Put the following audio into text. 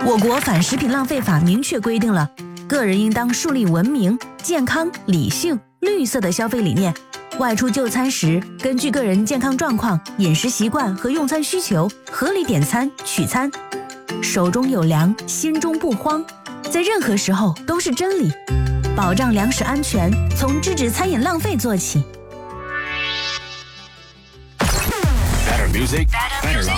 我国反食品浪费法明确规定了，个人应当树立文明、健康、理性、绿色的消费理念。外出就餐时，根据个人健康状况、饮食习惯和用餐需求，合理点餐取餐。手中有粮，心中不慌，在任何时候都是真理。保障粮食安全，从制止餐饮浪费做起。 Better music, better life.